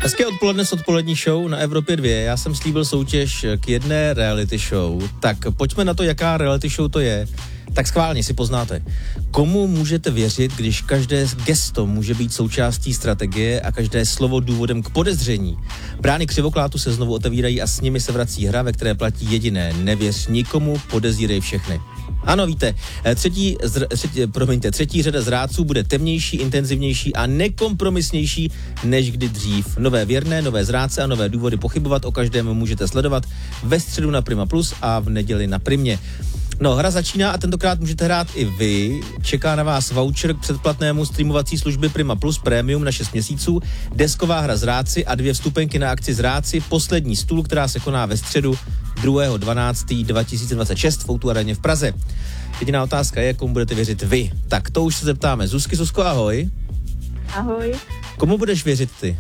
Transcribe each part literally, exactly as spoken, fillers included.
Hezké odpoledne s odpolední show na Evropě dva. Já jsem slíbil soutěž k jedné reality show. Tak pojďme na to, jaká reality show to je. Tak schválně si poznáte. Komu můžete věřit, když každé gesto může být součástí strategie a každé slovo důvodem k podezření? Brány křivoklátu se znovu otevírají a s nimi se vrací hra, ve které platí jediné. Nevěř nikomu, podezírej všechny. Ano, víte, třetí, zr, třetí, promiňte, třetí řada zrádců bude temnější, intenzivnější a nekompromisnější než kdy dřív. Nové věrné, nové zrádce a nové důvody pochybovat o každém můžete sledovat ve středu na Prima Plus a v neděli na Primě. No, hra začíná a tentokrát můžete hrát i vy. Čeká na vás voucher k předplatnému streamovací služby Prima Plus Premium na šest měsíců, desková hra Zrádci a dvě vstupenky na akci Zrádci, poslední stůl, která se koná ve středu druhého dvanáctého dva tisíce dvacet šest v O dva Areně v Praze. Jediná otázka je, komu budete věřit vy. Tak to už se zeptáme. Zuzky, Zuzko, ahoj. Ahoj. Komu budeš věřit ty?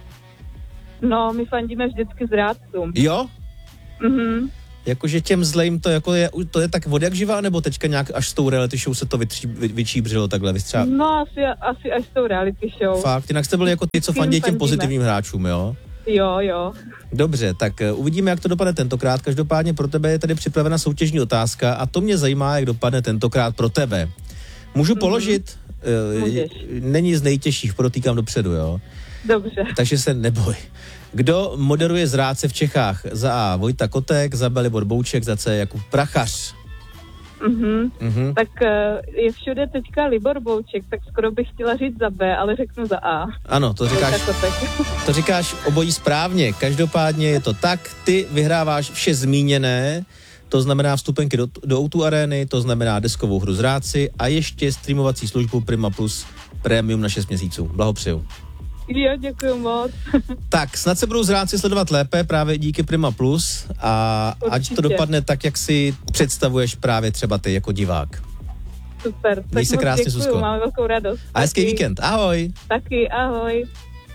No, my fandíme vždycky Zrádcům. Jo? Mhm. Jakože těm zlejm to, jako je, to je tak od jak živá, nebo teďka nějak až s tou reality show se to vytří, vy, vyčíbřilo takhle, vystřáb? No asi, asi až s tou reality show. Fakt, jinak jste byli jako ty, co fandí těm pozitivním hráčům, jo? Jo, jo. Dobře, tak uh, uvidíme, jak to dopadne tentokrát. Každopádně pro tebe je tady připravena soutěžní otázka a to mě zajímá, jak dopadne tentokrát pro tebe. Můžu mm-hmm. položit? Uh, je, není z nejtěžších, podotýkám dopředu, jo? Dobře. Takže se neboj. Kdo moderuje Zrádce v Čechách? Za A Vojta Kotek, za B Libor Bouček, za C Jakub Prachař. Mhm. Mhm. Tak uh, je všude teďka Libor Bouček, tak skoro bych chtěla říct za B, ale řeknu za A. Ano, to říkáš, to říkáš obojí správně. Každopádně je to tak, ty vyhráváš vše zmíněné, to znamená vstupenky do, do O dva Areny, to znamená deskovou hru Zrádci a ještě streamovací službu Prima Plus Premium na šest měsíců. Blahopřeju. Jo, děkuju moc. Tak, snad se budou Zrádci sledovat lépe právě díky Prima Plus a určitě. Ať to dopadne tak, jak si představuješ právě třeba ty jako divák. Super, tak Měj se krásně, děkuju, Zuzko. máme velkou radost. A hezký taky. Víkend, ahoj. Taky, ahoj.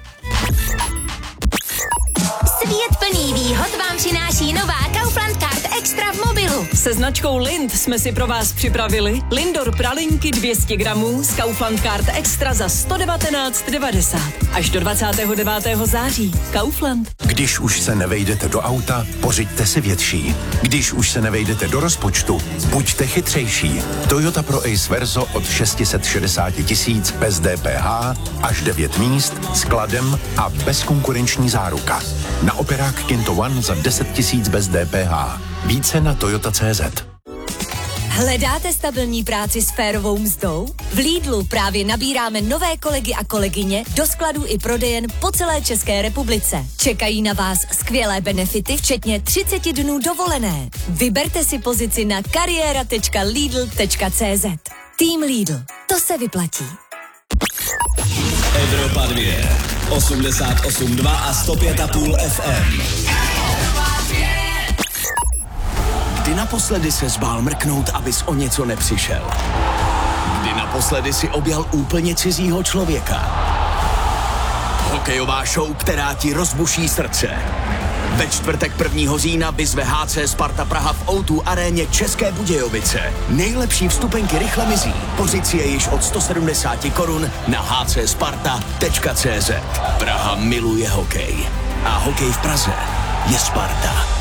Svět plný výhod vám přináší nová Kaufland Card Extra v mobilu. Se značkou Lind jsme si pro vás připravili Lindor pralinky dvě stě gramů z Kaufland Card Extra za sto devatenáct devadesát. Až do dvacátého devátého září. Kaufland. Když už se nevejdete do auta, pořiďte si větší. Když už se nevejdete do rozpočtu, buďte chytřejší. Toyota Pro Ace Verso od šest set šedesát tisíc bez D P H, až devět míst, skladem a bezkonkurenční záruka. Na operák Kinto One za deset tisíc bez D P H. Více na Toyota tečka cé zet. Hledáte stabilní práci s férovou mzdou? V Lidlu právě nabíráme nové kolegy a kolegyně do skladů i prodejen po celé České republice. Čekají na vás skvělé benefity, včetně třicet dnů dovolené. Vyberte si pozici na kariéra tečka lidl tečka cé zet. Tým Lidl. To se vyplatí. Evropa dva, osmdesát osm dva a sto pět a půl F M. Kdy naposledy se zbál mrknout, abys o něco nepřišel? Kdy naposledy si objal úplně cizího člověka? Hokejová show, která ti rozbuší srdce. Ve čtvrtek prvního října vyzve H C Sparta Praha v O dva Aréně České Budějovice. Nejlepší vstupenky rychle mizí. Pořiď si je již od sto sedmdesát korun na h c sparta tečka cé zet. Praha miluje hokej. A hokej v Praze je Sparta.